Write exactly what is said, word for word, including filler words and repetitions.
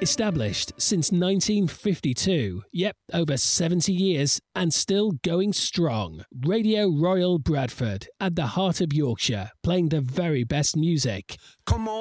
Established since nineteen fifty-two. Yep, over seventy years and still going strong. Radio Royal Bradford, at the heart of Yorkshire, playing the very best music. Come on.